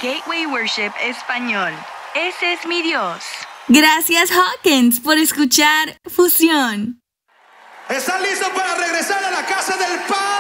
Gateway Worship Español. Ese es mi Dios. Gracias, Hawkins, por escuchar Fusión. ¿Están listos para regresar a la casa del Padre?